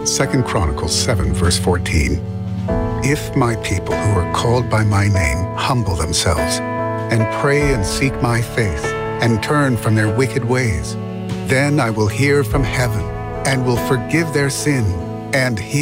2 Chronicles 7, verse 14. If my people who are called by my name humble themselves and pray and seek my face and turn from their wicked ways, then I will hear from heaven and will forgive their sin and heal